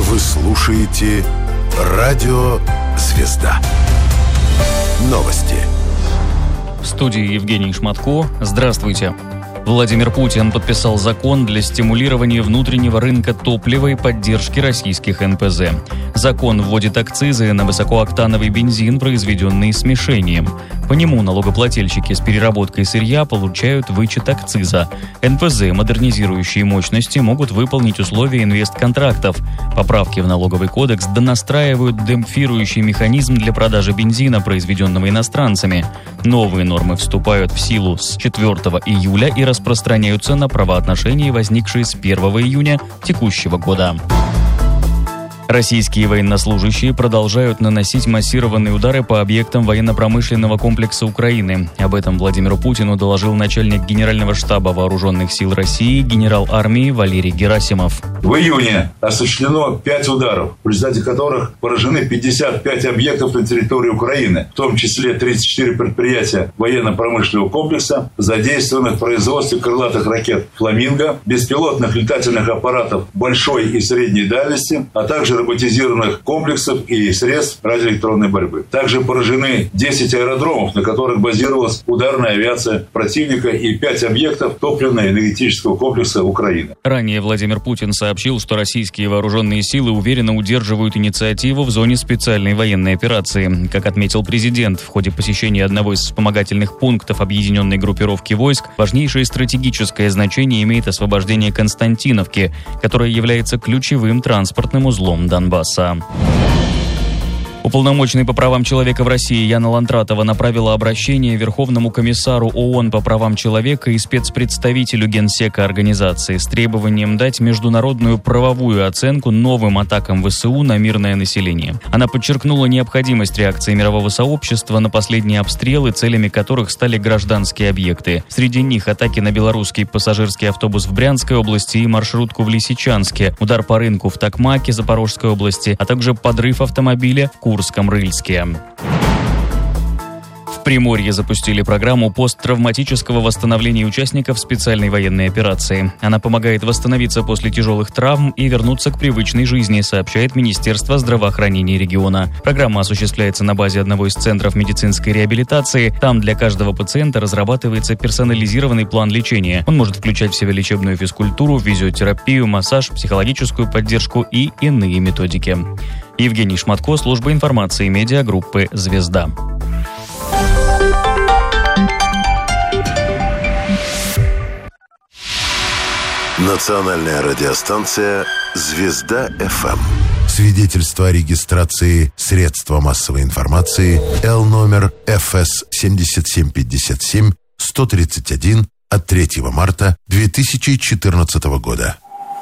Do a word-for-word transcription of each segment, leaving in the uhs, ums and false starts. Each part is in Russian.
Вы слушаете «Радио Звезда». Новости. В студии Евгений Шматко. Здравствуйте. Владимир Путин подписал закон для стимулирования внутреннего рынка топлива и поддержки российских эн пэ зэ. Закон вводит акцизы на высокооктановый бензин, произведенный смешением. По нему налогоплательщики с переработкой сырья получают вычет акциза. эн пэ зэ, модернизирующие мощности, могут выполнить условия инвестконтрактов. Поправки в налоговый кодекс донастраивают демпфирующий механизм для продажи бензина, произведенного иностранцами. Новые нормы вступают в силу с четвёртого июля и распространяются на правоотношения, возникшие с первого июня текущего года. Российские военнослужащие продолжают наносить массированные удары по объектам военно-промышленного комплекса Украины. Об этом Владимиру Путину доложил начальник Генерального штаба Вооруженных сил России генерал армии Валерий Герасимов. В июне осуществлено пять ударов, в результате которых поражены пятьдесят пять объектов на территории Украины, в том числе тридцать четыре предприятия военно-промышленного комплекса, задействованных в производстве крылатых ракет «Фламинго», беспилотных летательных аппаратов большой и средней дальности, а также роботизированных комплексов и средств радиоэлектронной борьбы. Также поражены десять аэродромов, на которых базировалась ударная авиация противника, и пять объектов топливно-энергетического комплекса Украины. Ранее Владимир Путин сообщил, что российские вооруженные силы уверенно удерживают инициативу в зоне специальной военной операции. Как отметил президент, в ходе посещения одного из вспомогательных пунктов объединенной группировки войск важнейшее стратегическое значение имеет освобождение Константиновки, которая является ключевым транспортным узлом Донбасса. Уполномоченный по правам человека в России Яна Лантратова направила обращение Верховному комиссару ООН по правам человека и спецпредставителю Генсека организации с требованием дать международную правовую оценку новым атакам вэ эс у на мирное население. Она подчеркнула необходимость реакции мирового сообщества на последние обстрелы, целями которых стали гражданские объекты. Среди них атаки на белорусский пассажирский автобус в Брянской области и маршрутку в Лисичанске, удар по рынку в Токмаке Запорожской области, а также подрыв автомобиля в Курске. Курском-Рыльске. В Приморье запустили программу посттравматического восстановления участников специальной военной операции. Она помогает восстановиться после тяжелых травм и вернуться к привычной жизни, сообщает Министерство здравоохранения региона. Программа осуществляется на базе одного из центров медицинской реабилитации. Там для каждого пациента разрабатывается персонализированный план лечения. Он может включать в себя лечебную физкультуру, физиотерапию, массаж, психологическую поддержку и иные методики. Евгений Шматко, служба информации медиагруппы «Звезда». Национальная радиостанция «Звезда эф эм». Свидетельство о регистрации средства массовой информации Л номер эф эс семь семь пять семь сто тридцать один от третьего марта две тысячи четырнадцатого года.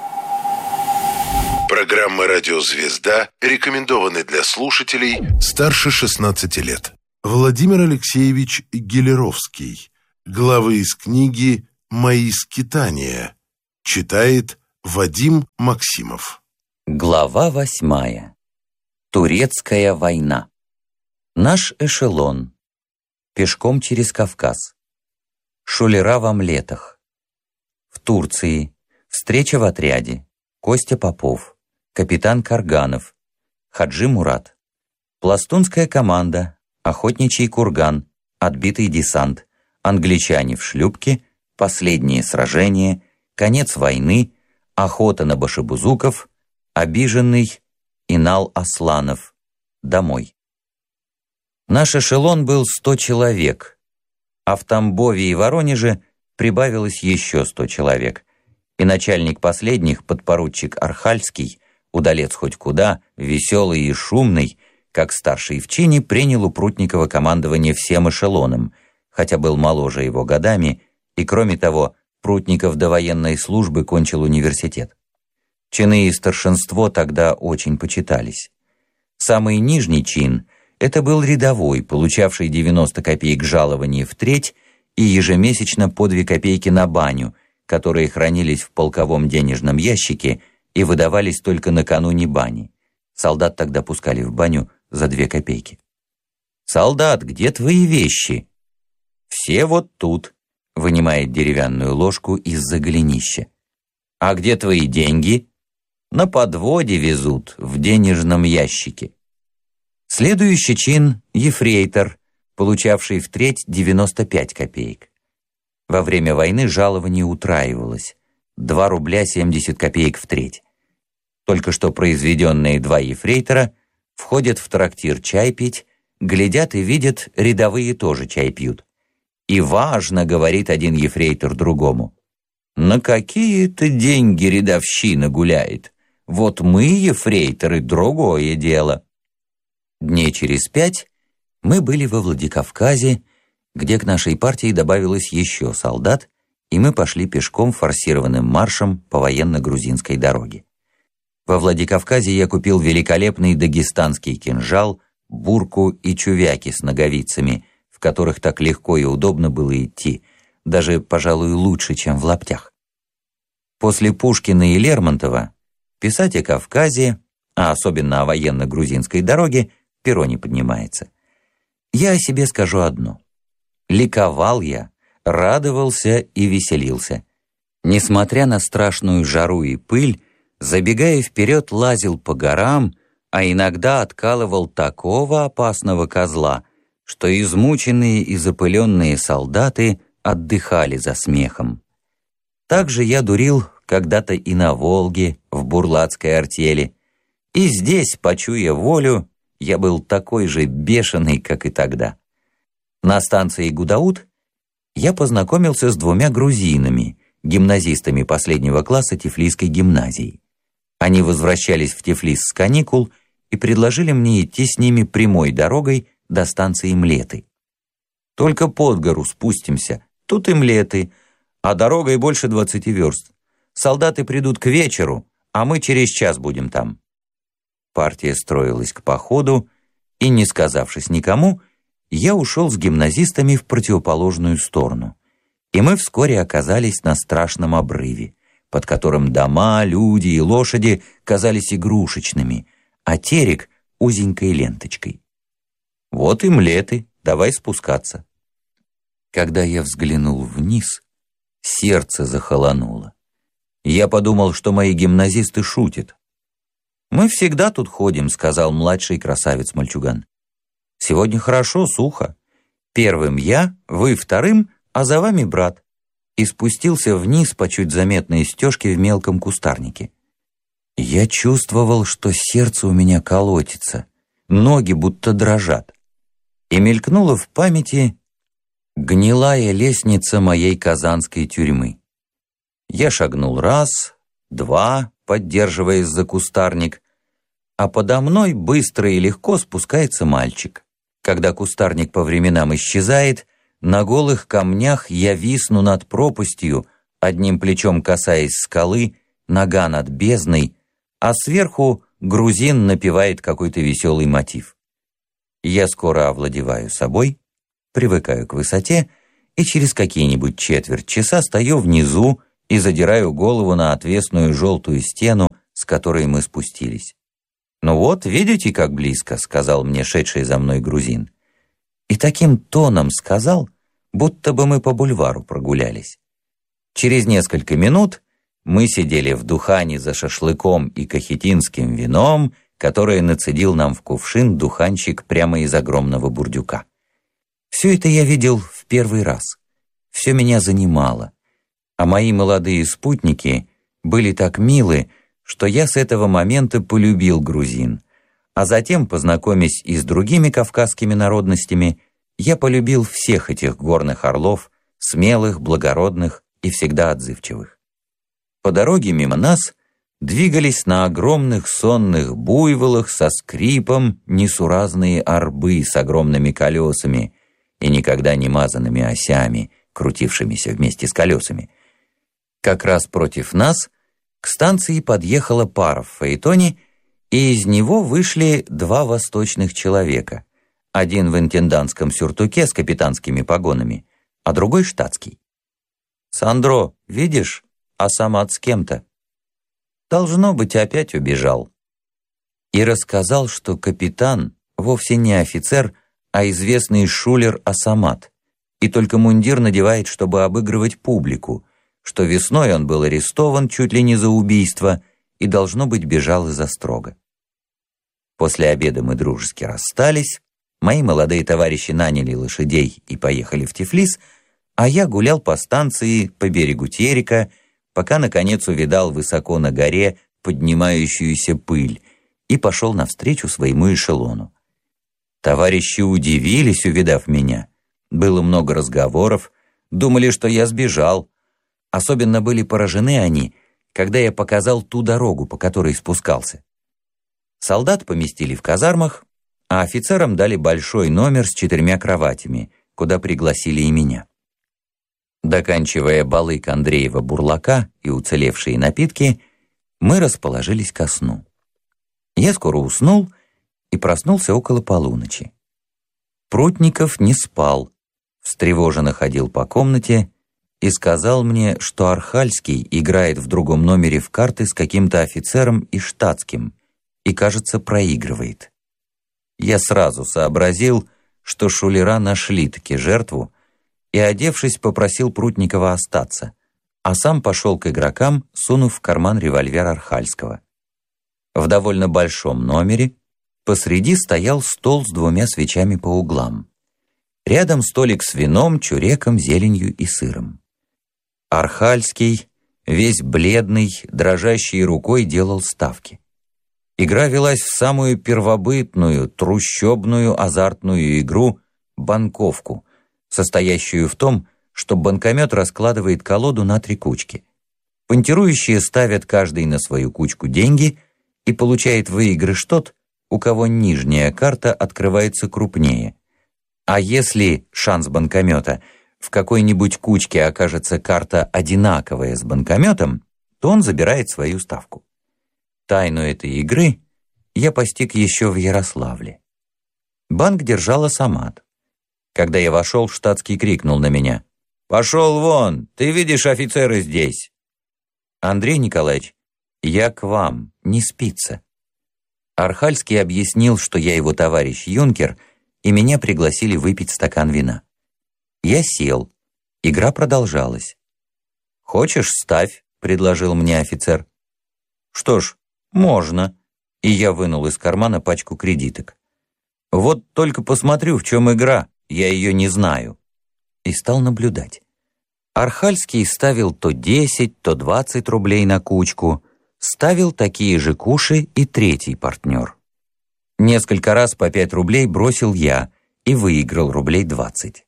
Программа «Радио Звезда» рекомендованы для слушателей старше шестнадцати лет. Владимир Алексеевич Гелеровский. Главы из книги «Мои скитания». Читает Вадим Максимов. Глава восьмая. Турецкая война. Наш эшелон. Пешком через Кавказ. Шулера в омлетах. В Турции. Встреча в отряде. Костя Попов. Капитан Карганов. Хаджи Мурат. Пластунская команда. Охотничий курган. Отбитый десант. Англичане в шлюпке. Последнее сражение. Конец войны. Охота на башибузуков. Обиженный Инал Асланов. Домой. Наш эшелон был сто человек, а в Тамбове и Воронеже прибавилось еще сто человек. И начальник последних, подпоручик Архальский, удалец хоть куда, веселый и шумный, как старший в чине, принял у Прутникова командование всем эшелоном, хотя был моложе его годами, и, кроме того, Прутников до военной службы кончил университет. Чины и старшинство тогда очень почитались. Самый нижний чин — это был рядовой, получавший девяносто копеек жалования в треть и ежемесячно по две копейки на баню, которые хранились в полковом денежном ящике и выдавались только накануне бани. Солдат тогда пускали в баню за две копейки. «Солдат, где твои вещи?» «Все вот тут», — вынимает деревянную ложку из-за голенища. «А где твои деньги?» На подводе везут в денежном ящике. Следующий чин — ефрейтор, получавший в треть девяносто пять копеек. Во время войны жалование утраивалось — два рубля семьдесят копеек в треть. Только что произведенные два ефрейтора входят в трактир чай пить, глядят и видят, рядовые тоже чай пьют. И важно, говорит один ефрейтор другому: «На какие-то деньги рядовщина гуляет? Вот мы, ефрейторы, другое дело». Дней через пять мы были во Владикавказе, где к нашей партии добавилось еще солдат, и мы пошли пешком форсированным маршем по военно-грузинской дороге. Во Владикавказе я купил великолепный дагестанский кинжал, бурку и чувяки с ноговицами, в которых так легко и удобно было идти, даже, пожалуй, лучше, чем в лаптях. После Пушкина и Лермонтова писать о Кавказе, а особенно о военно-грузинской дороге, перо не поднимается. Я о себе скажу одно. Ликовал я, радовался и веселился. Несмотря на страшную жару и пыль, забегая вперед, лазил по горам, а иногда откалывал такого опасного козла, что измученные и запыленные солдаты отдыхали за смехом. Также я дурил когда-то и на Волге, в бурлацкой артели, и здесь, почуя волю, я был такой же бешеный, как и тогда. На станции Гудаут я познакомился с двумя грузинами, гимназистами последнего класса Тифлисской гимназии. Они возвращались в Тифлис с каникул и предложили мне идти с ними прямой дорогой до станции Млеты. Только под гору спустимся, тут и Млеты, а дорогой больше двадцати верст. Солдаты придут к вечеру, а мы через час будем там. Партия строилась к походу, и, не сказавшись никому, я ушел с гимназистами в противоположную сторону, и мы вскоре оказались на страшном обрыве, под которым дома, люди и лошади казались игрушечными, а терек — узенькой ленточкой. Вот и Млеты, давай спускаться. Когда я взглянул вниз, сердце захолонуло. Я подумал, что мои гимназисты шутят. «Мы всегда тут ходим», — сказал младший красавец-мальчуган. «Сегодня хорошо, сухо. Первым я, вы вторым, а за вами брат». И спустился вниз по чуть заметной стежке в мелком кустарнике. Я чувствовал, что сердце у меня колотится, ноги будто дрожат. И мелькнула в памяти гнилая лестница моей казанской тюрьмы. Я шагнул раз, два, поддерживаясь за кустарник, а подо мной быстро и легко спускается мальчик. Когда кустарник по временам исчезает, на голых камнях я висну над пропастью, одним плечом касаясь скалы, нога над бездной, а сверху грузин напевает какой-то веселый мотив. Я скоро овладеваю собой, привыкаю к высоте, и через какие-нибудь четверть часа стою внизу и задираю голову на отвесную желтую стену, с которой мы спустились. «Ну вот, видите, как близко», — сказал мне шедший за мной грузин. И таким тоном сказал, будто бы мы по бульвару прогулялись. Через несколько минут мы сидели в Духане за шашлыком и кахетинским вином, которое нацедил нам в кувшин духанщик прямо из огромного бурдюка. Все это я видел в первый раз. Все меня занимало. А мои молодые спутники были так милы, что я с этого момента полюбил грузин, а затем, познакомясь и с другими кавказскими народностями, я полюбил всех этих горных орлов, смелых, благородных и всегда отзывчивых. По дороге мимо нас двигались на огромных сонных буйволах со скрипом несуразные орбы с огромными колесами и никогда не мазанными осями, крутившимися вместе с колесами. Как раз против нас к станции подъехала пара в фаэтоне, и из него вышли два восточных человека, один в интендантском сюртуке с капитанскими погонами, а другой штатский. «Сандро, видишь, Асамат с кем-то?» «Должно быть, опять убежал». И рассказал, что капитан вовсе не офицер, а известный шулер Асамат, и только мундир надевает, чтобы обыгрывать публику, что весной он был арестован чуть ли не за убийство и, должно быть, бежал из острога. После обеда мы дружески расстались, мои молодые товарищи наняли лошадей и поехали в Тифлис, а я гулял по станции, по берегу Терека, пока, наконец, увидал высоко на горе поднимающуюся пыль и пошел навстречу своему эшелону. Товарищи удивились, увидав меня. Было много разговоров, думали, что я сбежал. Особенно были поражены они, когда я показал ту дорогу, по которой спускался. Солдат поместили в казармах, а офицерам дали большой номер с четырьмя кроватями, куда пригласили и меня. Доканчивая балык Андреева-бурлака и уцелевшие напитки, мы расположились ко сну. Я скоро уснул и проснулся около полуночи. Прутников не спал, встревоженно ходил по комнате и сказал мне, что Архальский играет в другом номере в карты с каким-то офицером и штатским и, кажется, проигрывает. Я сразу сообразил, что шулера нашли-таки жертву, и, одевшись, попросил Прутникова остаться, а сам пошел к игрокам, сунув в карман револьвер Архальского. В довольно большом номере посреди стоял стол с двумя свечами по углам. Рядом столик с вином, чуреком, зеленью и сыром. Архальский, весь бледный, дрожащей рукой делал ставки. Игра велась в самую первобытную, трущобную, азартную игру «банковку», состоящую в том, что банкомет раскладывает колоду на три кучки. Понтирующие ставят каждый на свою кучку деньги, и получает выигрыш тот, у кого нижняя карта открывается крупнее. А если шанс банкомета в какой-нибудь кучке окажется карта одинаковая с банкометом, то он забирает свою ставку. Тайну этой игры я постиг еще в Ярославле. Банк держал Асамат. Когда я вошел, штатский крикнул на меня: «Пошел вон! Ты видишь, офицеры здесь!» «Андрей Николаевич, я к вам, не спится». Архальский объяснил, что я его товарищ юнкер, и меня пригласили выпить стакан вина. Я сел. Игра продолжалась. «Хочешь, ставь», — предложил мне офицер. «Что ж, можно». И я вынул из кармана пачку кредиток. «Вот только посмотрю, в чем игра, я ее не знаю». И стал наблюдать. Архальский ставил то десять, то двадцать рублей на кучку, ставил такие же куши и третий партнер. Несколько раз по пять рублей бросил я и выиграл рублей двадцать.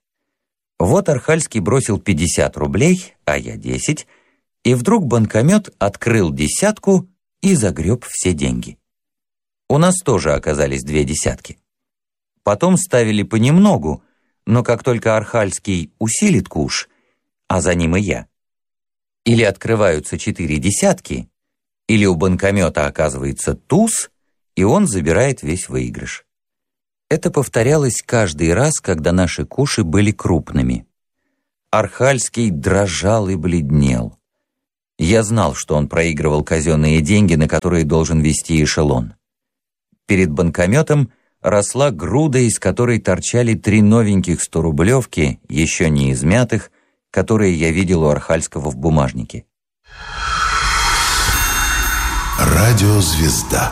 Вот Архальский бросил пятьдесят рублей, а я десять, и вдруг банкомет открыл десятку и загреб все деньги. У нас тоже оказались две десятки. Потом ставили понемногу, но как только Архальский усилит куш, а за ним и я, или открываются четыре десятки, или у банкомета оказывается туз, и он забирает весь выигрыш. Это повторялось каждый раз, когда наши куши были крупными. Архальский дрожал и бледнел. Я знал, что он проигрывал казенные деньги, на которые должен вести эшелон. Перед банкометом росла груда, из которой торчали три новеньких сторублевки, еще не измятых, которые я видел у Архальского в бумажнике. Радиозвезда.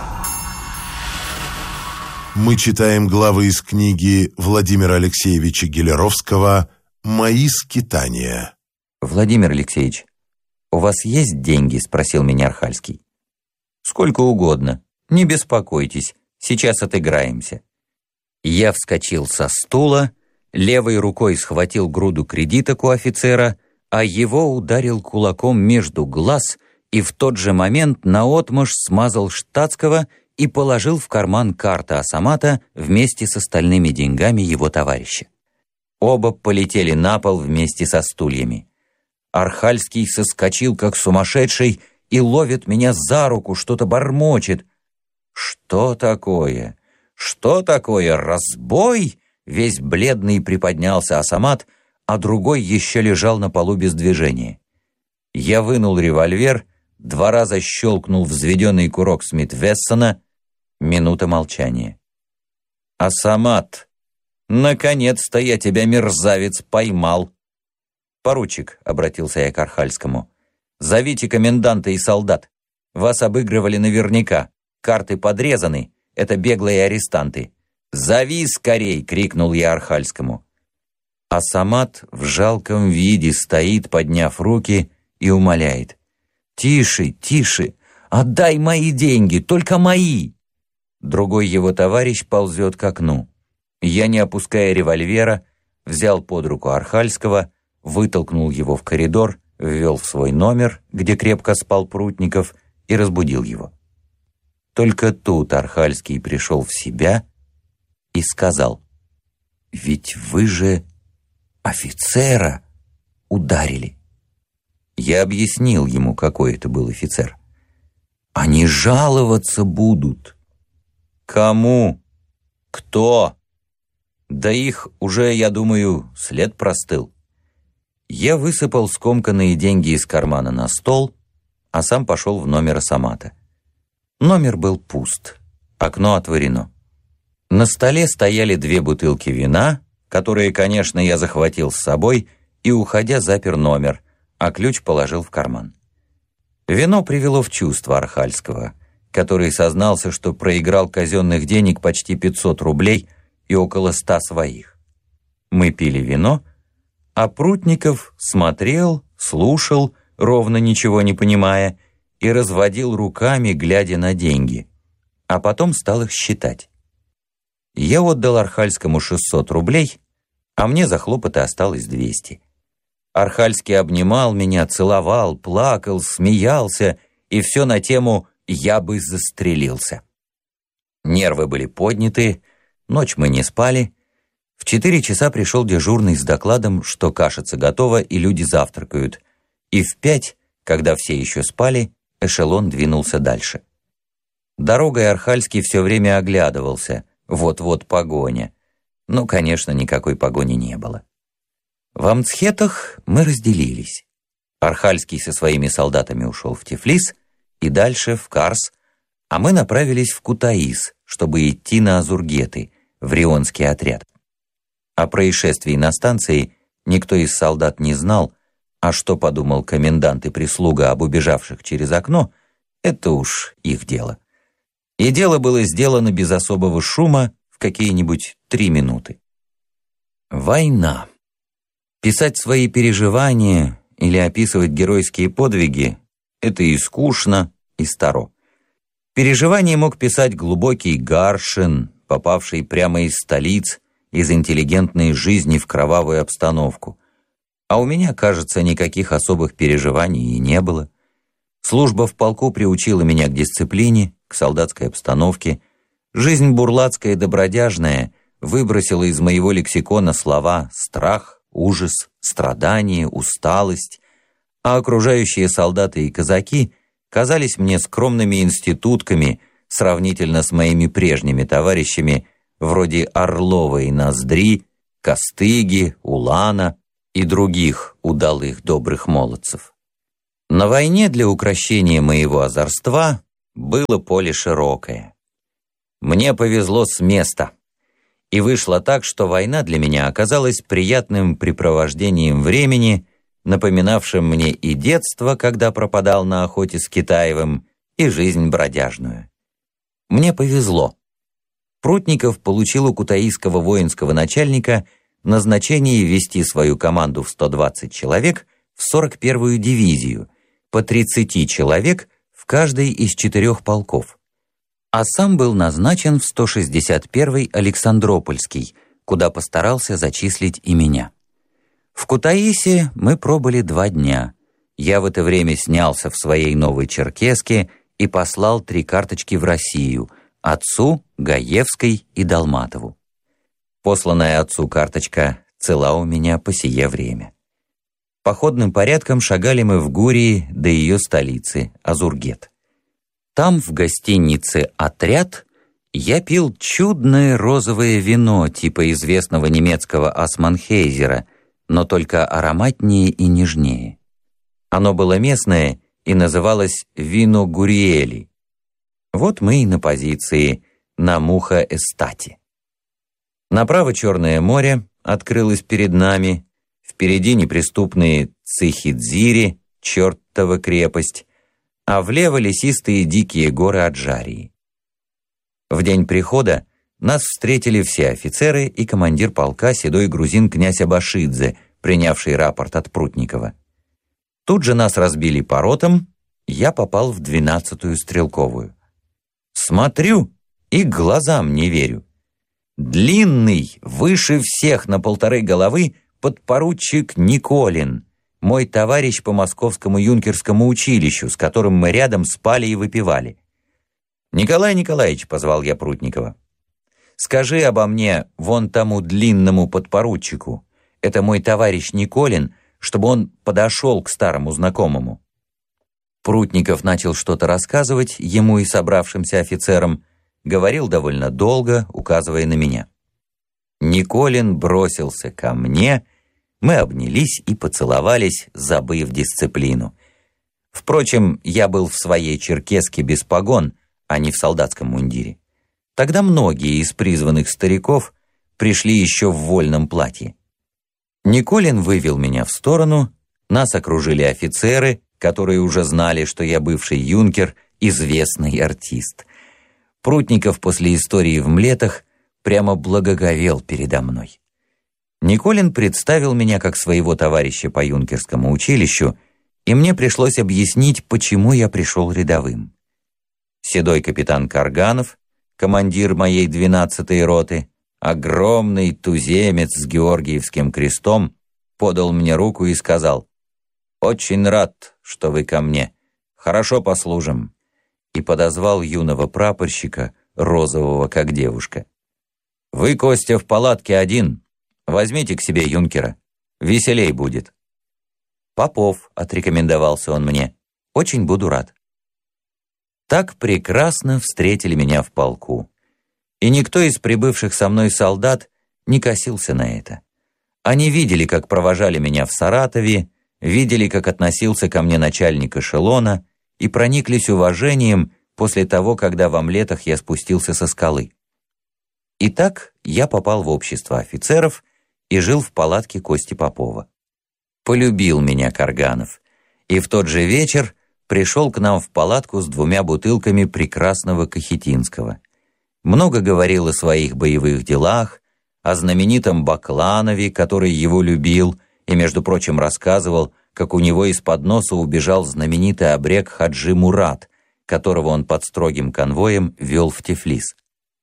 Мы читаем главы из книги Владимира Алексеевича Гелеровского «Мои скитания». «Владимир Алексеевич, у вас есть деньги?» — спросил меня Архальский. «Сколько угодно. Не беспокойтесь, сейчас отыграемся». Я вскочил со стула, левой рукой схватил груду кредиток у офицера, а его ударил кулаком между глаз и в тот же момент наотмашь смазал штатского и положил в карман карты Асамата вместе с остальными деньгами его товарища. Оба полетели на пол вместе со стульями. Архальский соскочил, как сумасшедший, и ловит меня за руку, что-то бормочет. «Что такое? Что такое? Разбой?» Весь бледный приподнялся Асамат, а другой еще лежал на полу без движения. Я вынул револьвер, два раза щелкнул взведенный курок Смит-Вессона. Минута молчания. «Асамат, наконец-то я тебя, мерзавец, поймал!» «Поручик», — обратился я к Архальскому, — «зовите коменданта и солдат. Вас обыгрывали наверняка. Карты подрезаны. Это беглые арестанты. «Зови скорей!» — крикнул я Архальскому. А Самат в жалком виде стоит, подняв руки, и умоляет: «Тише, тише! Отдай мои деньги, только мои!» Другой его товарищ ползет к окну. Я, не опуская револьвера, взял под руку Архальского, вытолкнул его в коридор, ввел в свой номер, где крепко спал Прутников, и разбудил его. Только тут Архальский пришел в себя и сказал: «Ведь вы же офицера ударили». Я объяснил ему, какой это был офицер. «Они жаловаться будут». «Кому? Кто?» «Да их уже, я думаю, след простыл». Я высыпал скомканные деньги из кармана на стол, а сам пошел в номер Самата. Номер был пуст, окно отворено. На столе стояли две бутылки вина, которые, конечно, я захватил с собой и, уходя, запер номер, а ключ положил в карман. Вино привело в чувство Архальского, который сознался, что проиграл казенных денег почти пятьсот рублей и около ста своих. Мы пили вино, а Прутников смотрел, слушал, ровно ничего не понимая, и разводил руками, глядя на деньги, а потом стал их считать. Я отдал Архальскому шестьсот рублей, а мне за хлопоты осталось двести. Архальский обнимал меня, целовал, плакал, смеялся, и все на тему «я бы застрелился». Нервы были подняты, ночь мы не спали. В четыре часа пришел дежурный с докладом, что кашица готова и люди завтракают, и в пять, когда все еще спали, эшелон двинулся дальше. Дорогой Архальский все время оглядывался, вот-вот погоня. Но, конечно, никакой погони не было. В Амцхетах мы разделились. Архальский со своими солдатами ушел в Тифлис и дальше в Карс, а мы направились в Кутаис, чтобы идти на Азургеты, в Рионский отряд. О происшествии на станции никто из солдат не знал, а что подумал комендант и прислуга об убежавших через окно, это уж их дело. И дело было сделано без особого шума в какие-нибудь три минуты. Война. Писать свои переживания или описывать геройские подвиги — это и скучно, и старо. Переживания мог писать глубокий Гаршин, попавший прямо из столиц, из интеллигентной жизни в кровавую обстановку. А у меня, кажется, никаких особых переживаний и не было. Служба в полку приучила меня к дисциплине, к солдатской обстановке. Жизнь бурлацкая и добродяжная выбросила из моего лексикона слова «страх», «ужас», «страдание», «усталость», а окружающие солдаты и казаки казались мне скромными институтками сравнительно с моими прежними товарищами вроде Орлова и Ноздри, Костыги, Улана и других удалых добрых молодцев. На войне для укрощения моего озорства было поле широкое. Мне повезло с места, и вышло так, что война для меня оказалась приятным препровождением времени, напоминавшим мне и детство, когда пропадал на охоте с Китаевым, и жизнь бродяжную. Мне повезло. Прутников получил у кутаисского воинского начальника назначение ввести свою команду в сто двадцать человек в сорок первую дивизию, по тридцать человек в каждый из четырех полков. А сам был назначен в сто шестьдесят первый Александропольский, куда постарался зачислить и меня. В Кутаисе мы пробыли два дня. Я в это время снялся в своей новой черкеске и послал три карточки в Россию — отцу, Гаевской и Долматову. Посланная отцу карточка цела у меня по сие время. Походным порядком шагали мы в Гурии до ее столицы, Азургет. Там, в гостинице «Отряд», я пил чудное розовое вино типа известного немецкого Ассманхейзера, но только ароматнее и нежнее. Оно было местное и называлось «Вино Гуриэли». Вот мы и на позиции, на Муха-Эстате. Направо Черное море открылось перед нами, впереди неприступные Цихидзири, чертова крепость, а влево лесистые дикие горы Аджарии. В день прихода нас встретили все офицеры и командир полка седой грузин князь Абашидзе, принявший рапорт от Прутникова. Тут же нас разбили по ротам, я попал в двенадцатую стрелковую. Смотрю и глазам не верю. Длинный, выше всех на полторы головы, подпоручик Николин, мой товарищ по московскому юнкерскому училищу, с которым мы рядом спали и выпивали. «Николай Николаевич», — позвал я Прутникова, — «скажи обо мне вон тому длинному подпоручику, это мой товарищ Николин, чтобы он подошел к старому знакомому». Прутников начал что-то рассказывать ему и собравшимся офицерам, говорил довольно долго, указывая на меня. Николин бросился ко мне, мы обнялись и поцеловались, забыв дисциплину. Впрочем, я был в своей черкеске без погон, а не в солдатском мундире. Тогда многие из призванных стариков пришли еще в вольном платье. Николин вывел меня в сторону, нас окружили офицеры, которые уже знали, что я бывший юнкер, известный артист. Прутников после истории в Млетах прямо благоговел передо мной. Николин представил меня как своего товарища по юнкерскому училищу, и мне пришлось объяснить, почему я пришел рядовым. Седой капитан Карганов, командир моей двенадцатой роты, огромный туземец с георгиевским крестом, подал мне руку и сказал: «Очень рад, что вы ко мне. Хорошо послужим». И подозвал юного прапорщика, розового как девушка. «Вы, Костя, в палатке один. Возьмите к себе юнкера. Веселей будет». «Попов», — отрекомендовался он мне. «Очень буду рад». Так прекрасно встретили меня в полку. И никто из прибывших со мной солдат не косился на это. Они видели, как провожали меня в Саратове, видели, как относился ко мне начальник эшелона, и прониклись уважением после того, когда в Омлетах я спустился со скалы. Итак, я попал в общество офицеров и жил в палатке Кости Попова. Полюбил меня Карганов, и в тот же вечер пришел к нам в палатку с двумя бутылками прекрасного Кахетинского. Много говорил о своих боевых делах, о знаменитом Бакланове, который его любил, и, между прочим, рассказывал, как у него из-под носа убежал знаменитый абрек Хаджи Мурат, которого он под строгим конвоем вел в Тифлис.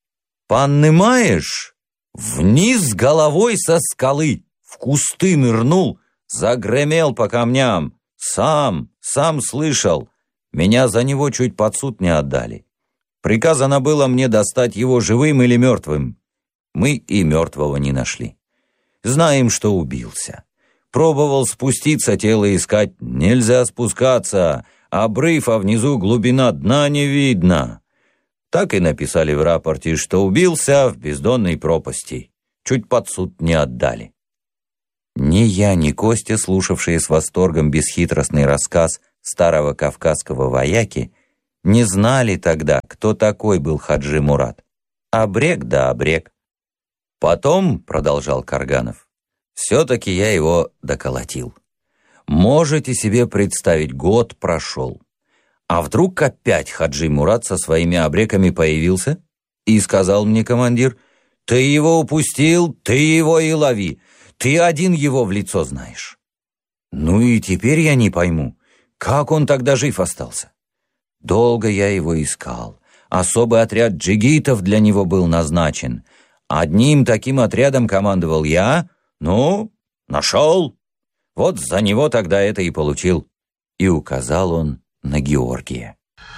«Понимаешь, вниз головой со скалы, в кусты нырнул, загремел по камням, сам, сам слышал, меня за него чуть под суд не отдали. Приказано было мне достать его живым или мертвым. Мы и мертвого не нашли. Знаем, что убился. Пробовал спуститься, тело искать. Нельзя спускаться. Обрыв, а внизу глубина дна не видно. Так и написали в рапорте, что убился в бездонной пропасти. Чуть под суд не отдали». Ни я, ни Костя, слушавшие с восторгом бесхитростный рассказ старого кавказского вояки, не знали тогда, кто такой был Хаджи Мурат. Абрек да абрек. «Потом, — продолжал Карганов, — все-таки я его доколотил. Можете себе представить, год прошел. А вдруг опять Хаджи Мурат со своими абреками появился и сказал мне командир: «Ты его упустил, ты его и лови. Ты один его в лицо знаешь». Ну и теперь я не пойму, как он тогда жив остался. Долго я его искал. Особый отряд джигитов для него был назначен. Одним таким отрядом командовал я. Ну, нашел. Вот за него тогда это и получил. И указал он на Георгия.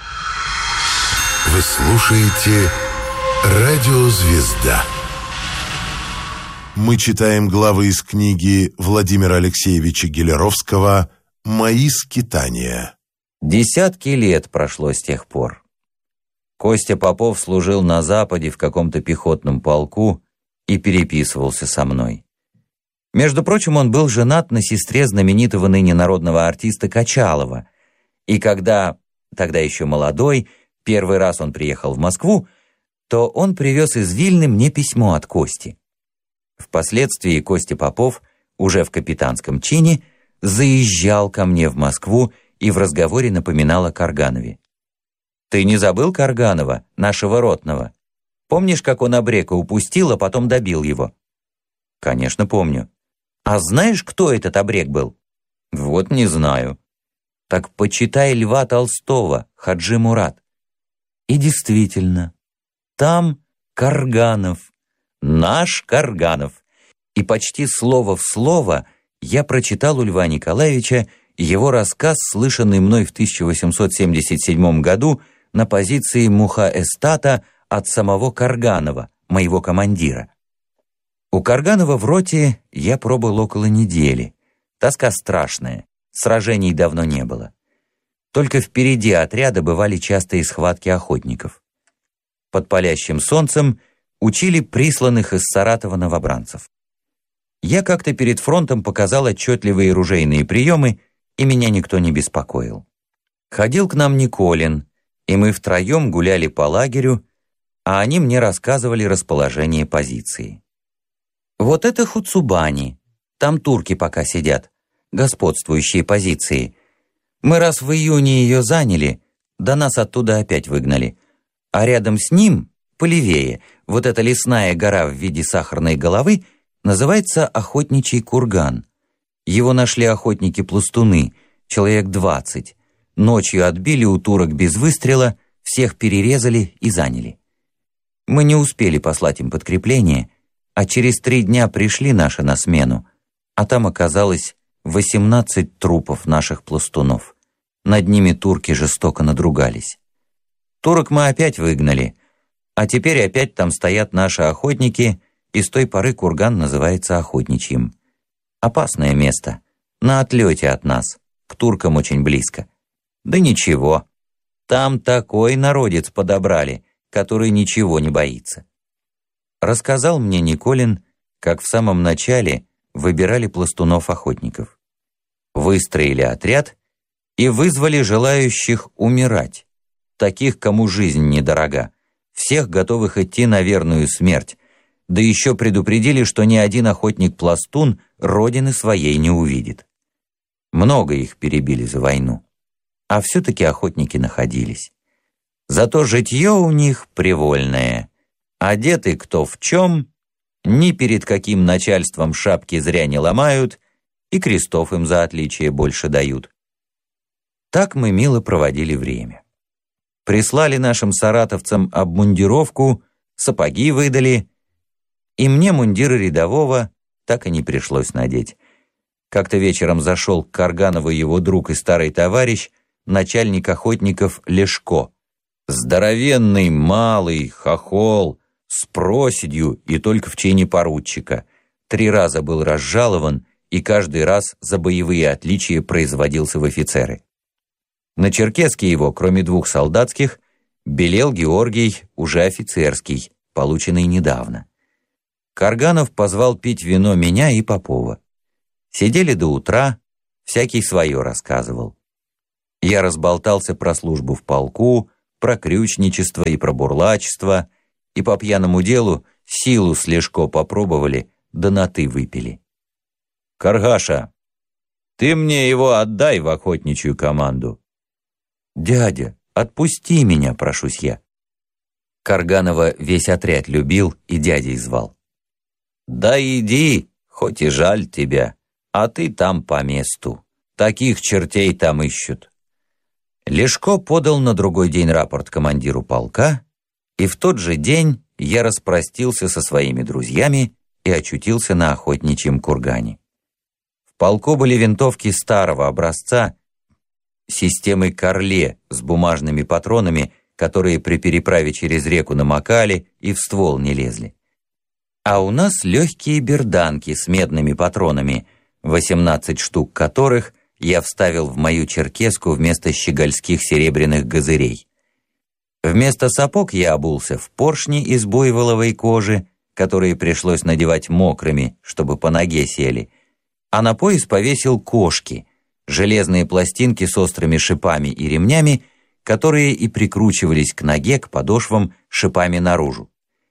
Вы слушаете «Радио Звезда». Мы читаем главы из книги Владимира Алексеевича Гелеровского «Мои скитания». Десятки лет прошло с тех пор. Костя Попов служил на Западе в каком-то пехотном полку и переписывался со мной. Между прочим, он был женат на сестре знаменитого ныне народного артиста Качалова, и когда, тогда еще молодой, первый раз он приехал в Москву, то он привез из Вильны мне письмо от Кости. Впоследствии Костя Попов, уже в капитанском чине, заезжал ко мне в Москву и в разговоре напоминал о Карганове. «Ты не забыл Карганова, нашего ротного? Помнишь, как он Абрека упустил, а потом добил его?» «Конечно, помню. А знаешь, кто этот Абрек был?» «Вот не знаю». «Так почитай Льва Толстого, Хаджи Мурат». И действительно, там Карганов, наш Карганов. И почти слово в слово я прочитал у Льва Николаевича его рассказ, слышанный мной в тысяча восемьсот семьдесят седьмом году на позиции Муха-Эстата от самого Карганова, моего командира. У Карганова в роте я пробыл около недели. Тоска страшная, сражений давно не было. Только впереди отряда бывали частые схватки охотников. Под палящим солнцем учили присланных из Саратова новобранцев. Я как-то перед фронтом показал отчетливые ружейные приемы, и меня никто не беспокоил. Ходил к нам Николин, и мы втроем гуляли по лагерю, а они мне рассказывали расположение позиции. Вот это Хуцубани, там турки пока сидят, господствующие позиции. Мы раз в июне ее заняли, да нас оттуда опять выгнали. А рядом с ним, полевее, вот эта лесная гора в виде сахарной головы, называется Охотничий курган. Его нашли охотники-пластуны, человек двадцать. Ночью отбили у турок без выстрела, всех перерезали и заняли. Мы не успели послать им подкрепление, а через три дня пришли наши на смену, а там оказалось восемнадцать трупов наших пластунов. Над ними турки жестоко надругались. Турок мы опять выгнали, а теперь опять там стоят наши охотники, и с той поры курган называется Охотничьим. Опасное место, на отлете от нас, к туркам очень близко. Да ничего, там такой народец подобрали, который ничего не боится. Рассказал мне Николин, как в самом начале выбирали пластунов-охотников. Выстроили отряд и вызвали желающих умирать, таких, кому жизнь недорога, всех готовых идти на верную смерть, да еще предупредили, что ни один охотник-пластун родины своей не увидит. Много их перебили за войну, а все-таки охотники находились. Зато житье у них привольное, одеты кто в чем, ни перед каким начальством шапки зря не ломают и крестов им за отличие больше дают. Так мы мило проводили время. Прислали нашим саратовцам обмундировку, сапоги выдали, и мне мундира рядового так и не пришлось надеть. Как-то вечером зашел к Карганову его друг и старый товарищ, начальник охотников Лешко. Здоровенный, малый, хохол, с проседью и только в чине поручика. Три раза был разжалован и каждый раз за боевые отличия производился в офицеры. На черкеске его, кроме двух солдатских, белел Георгий, уже офицерский, полученный недавно. Карганов позвал пить вино меня и Попова. Сидели до утра, всякий свое рассказывал. Я разболтался про службу в полку, про крючничество и про бурлачество, и по пьяному делу силу с Лешко попробовали, да на «ты» выпили. «Каргаша, ты мне его отдай в охотничью команду». «Дядя, отпусти меня, прошусь я». Карганова весь отряд любил и дядей звал. «Да иди, хоть и жаль тебя, а ты там по месту. Таких чертей там ищут». Лешко подал на другой день рапорт командиру полка, и в тот же день я распростился со своими друзьями и очутился на Охотничьем кургане. В полку были винтовки старого образца, системой Карле с бумажными патронами, которые при переправе через реку намокали и в ствол не лезли. А у нас легкие берданки с медными патронами, восемнадцать штук которых я вставил в мою черкеску вместо щегольских серебряных газырей. Вместо сапог я обулся в поршни из буйволовой кожи, которые пришлось надевать мокрыми, чтобы по ноге сели, а на пояс повесил кошки, железные пластинки с острыми шипами и ремнями, которые и прикручивались к ноге, к подошвам шипами наружу.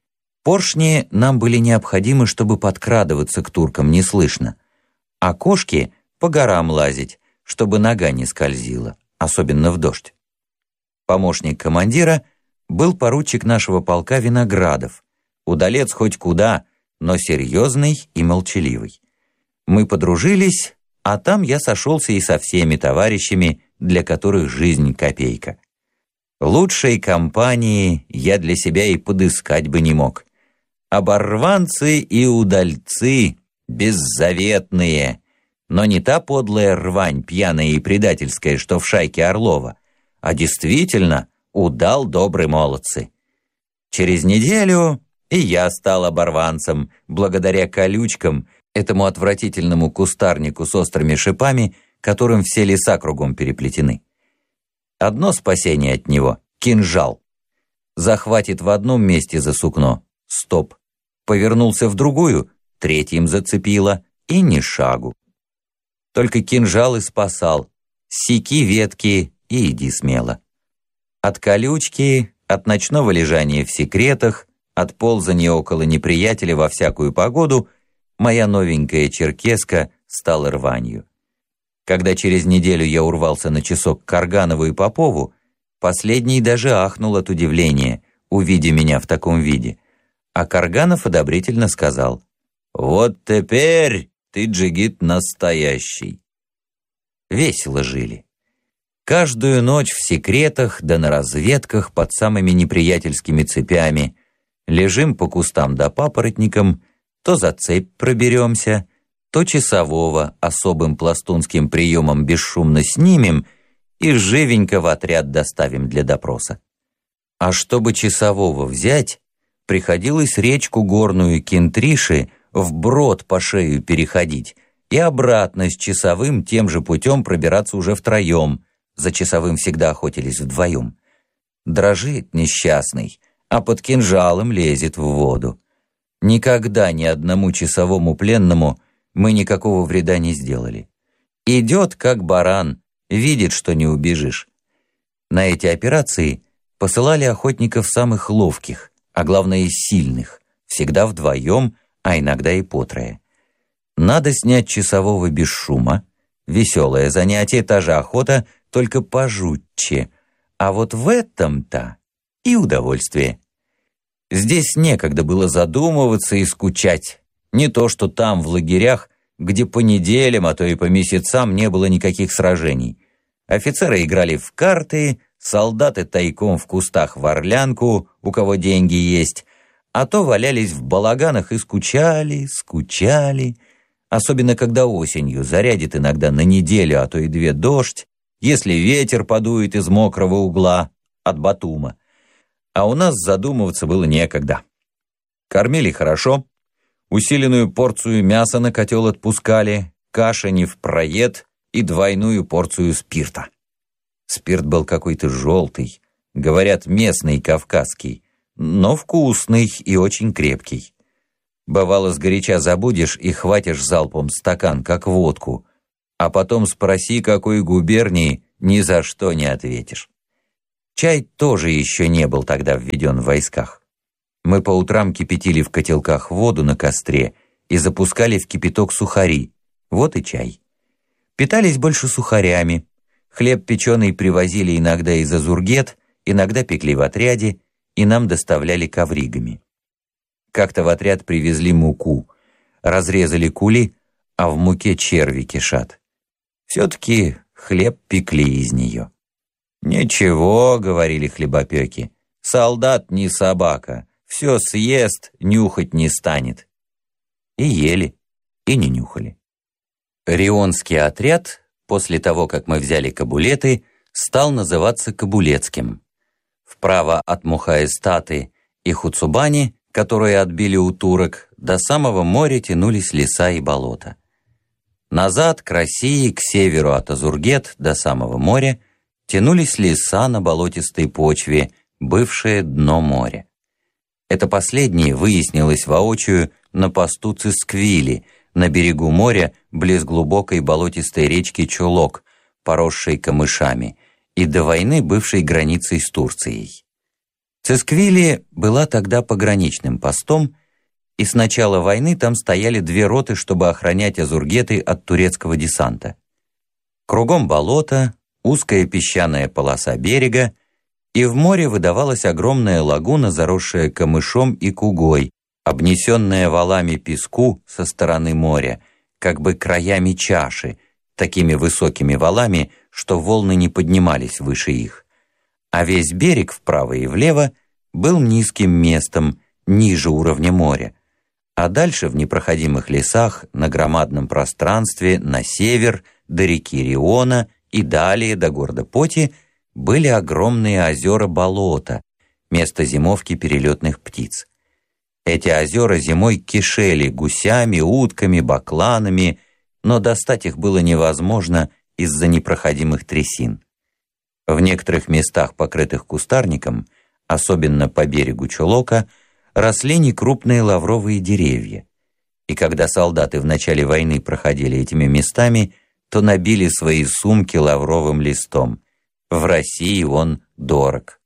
Поршни нам были необходимы, чтобы подкрадываться к туркам неслышно, а кошки — по горам лазить, чтобы нога не скользила, особенно в дождь. Помощник командира был поручик нашего полка Виноградов, удалец хоть куда, но серьезный и молчаливый. Мы подружились, а там я сошелся и со всеми товарищами, для которых жизнь копейка. Лучшей компании я для себя и подыскать бы не мог. Оборванцы и удальцы беззаветные, но не та подлая рвань, пьяная и предательская, что в шайке Орлова, а действительно удал добрые молодцы. Через неделю и я стал оборванцем, благодаря колючкам, этому отвратительному кустарнику с острыми шипами, которым все леса кругом переплетены. Одно спасение от него — кинжал. Захватит в одном месте за сукно — стоп. Повернулся в другую — третьим зацепило, и ни шагу. Только кинжал и спасал. Секи ветки и иди смело. От колючки, от ночного лежания в секретах, от ползания около неприятеля во всякую погоду моя новенькая черкеска стала рванью. Когда через неделю я урвался на часок к Карганову и Попову, последний даже ахнул от удивления, увидя меня в таком виде, а Карганов одобрительно сказал: «Вот теперь ты, джигит, настоящий». Весело жили. Каждую ночь в секретах да на разведках под самыми неприятельскими цепями лежим по кустам да папоротникам, то за цепь проберемся, то часового особым пластунским приемом бесшумно снимем и живенько в отряд доставим для допроса. А чтобы часового взять, приходилось речку горную Кентриши вброд по шею переходить и обратно с часовым тем же путем пробираться уже втроем, за часовым всегда охотились вдвоем. Дрожит несчастный, а под кинжалом лезет в воду. Никогда ни одному часовому пленному мы никакого вреда не сделали. Идет, как баран, видит, что не убежишь. На эти операции посылали охотников самых ловких, а главное сильных, всегда вдвоем, а иногда и по трое. Надо снять часового без шума. Веселое занятие, та же охота, только пожутче. А вот в этом-то и удовольствие. Здесь некогда было задумываться и скучать. Не то, что там, в лагерях, где по неделям, а то и по месяцам не было никаких сражений. Офицеры играли в карты, солдаты тайком в кустах в орлянку, у кого деньги есть, а то валялись в балаганах и скучали, скучали. Особенно, когда осенью зарядит иногда на неделю, а то и две дождь, если ветер подует из мокрого угла, от Батума. А у нас задумываться было некогда. Кормили хорошо, усиленную порцию мяса на котел отпускали, каша не впроед и двойную порцию спирта. Спирт был какой-то желтый, говорят, местный кавказский, но вкусный и очень крепкий. Бывало, сгоряча забудешь и хватишь залпом стакан, как водку, а потом спроси, какой губернии, ни за что не ответишь. Чай тоже еще не был тогда введен в войсках. Мы по утрам кипятили в котелках воду на костре и запускали в кипяток сухари. Вот и чай. Питались больше сухарями. Хлеб печеный привозили иногда из Азургет, иногда пекли в отряде, и нам доставляли ковригами. Как-то в отряд привезли муку, разрезали кули, а в муке черви кишат. Все-таки хлеб пекли из нее. «Ничего», — говорили хлебопеки, — «солдат не собака, все съест, нюхать не станет». И ели, и не нюхали. Рионский отряд, после того, как мы взяли Кабулеты, стал называться Кабулецким. Вправо от Мухаэстаты и Хуцубани, которые отбили у турок, до самого моря тянулись леса и болота. Назад, к России, к северу от Азургет до самого моря, тянулись леса на болотистой почве, бывшее дно моря. Это последнее выяснилось воочию на посту Цисквили, на берегу моря, близ глубокой болотистой речки Чулок, поросшей камышами, и до войны бывшей границей с Турцией. Цисквили была тогда пограничным постом, и с начала войны там стояли две роты, чтобы охранять Азургеты от турецкого десанта. Кругом болото, узкая песчаная полоса берега, и в море выдавалась огромная лагуна, заросшая камышом и кугой, обнесенная валами песку со стороны моря, как бы краями чаши, такими высокими валами, что волны не поднимались выше их. А весь берег вправо и влево был низким местом, ниже уровня моря, а дальше в непроходимых лесах, на громадном пространстве, на север, до реки Риона и далее до города Поти, были огромные озера-болота, место зимовки перелетных птиц. Эти озера зимой кишели гусями, утками, бакланами, но достать их было невозможно из-за непроходимых трясин. В некоторых местах, покрытых кустарником, особенно по берегу Чолока, росли некрупные лавровые деревья. И когда солдаты в начале войны проходили этими местами, то набили свои сумки лавровым листом. В России он дорог.